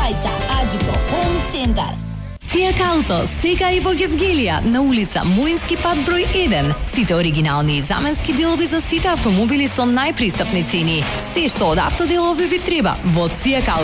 Vajca, Agjiko Home Center. Cijak Auto, сега и во Гевгелија, на улица Муински пат број 1. Сите оригинални и заменски делови за сите автомобили со најпристапни цени. Се што од автоделови ви треба во Cijak Auto.